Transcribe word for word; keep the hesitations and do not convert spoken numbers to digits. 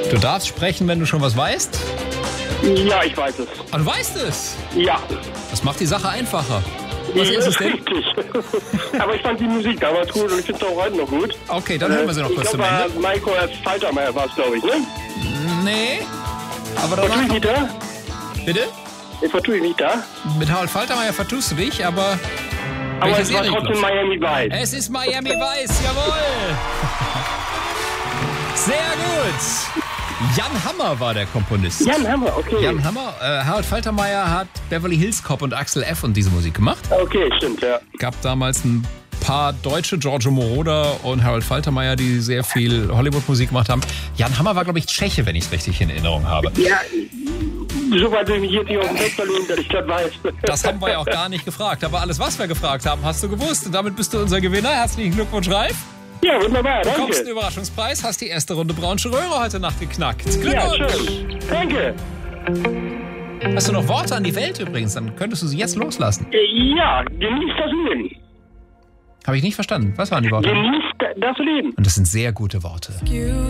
Du darfst sprechen, wenn du schon was weißt? Ja, ich weiß es. Ah, du weißt es? Ja. Das macht die Sache einfacher. Was ist es denn? Richtig. Aber ich fand die Musik damals gut und ich finde es auch heute noch gut. Okay, dann hören wir sie noch ich kurz zum glaub, Ende. Michael Faltermeier war es, glaube ich, ne? Nee. Aber Vertue ich danach... nicht da? Bitte? Ich vertue ich nicht da? Mit Harold Faltermeier vertust du dich, aber... Aber welche es war Serie trotzdem glaubst du? Miami Vice. Es ist Miami Vice, jawohl! Sehr gut! Jan Hammer war der Komponist. Jan Hammer, okay. Jan Hammer. Äh, Harold Faltermeier hat Beverly Hills Cop und Axel F. und diese Musik gemacht. Okay, stimmt, ja. Gab damals ein paar Deutsche, Giorgio Moroder und Harold Faltermeier, die sehr viel Hollywood-Musik gemacht haben. Jan Hammer war, glaube ich, Tscheche, wenn ich es richtig in Erinnerung habe. Ja, so weit will ich mich jetzt nicht auf den Weg verlegen, dass ich das weiß. Das haben wir ja auch gar nicht gefragt. Aber alles, was wir gefragt haben, hast du gewusst. Und damit bist du unser Gewinner. Herzlichen Glückwunsch, Ralf. Ja, wunderbar, Du bekommst einen danke. Überraschungspreis, hast die erste Runde Braunsche Röhre heute Nacht geknackt. Ja, Glückwunsch! schön. Danke. Hast du noch Worte an die Welt übrigens? Dann könntest du sie jetzt loslassen. Äh, Ja, genießt das Leben. Habe ich nicht verstanden. Was waren die Worte? Genießt das Leben. Und das sind sehr gute Worte.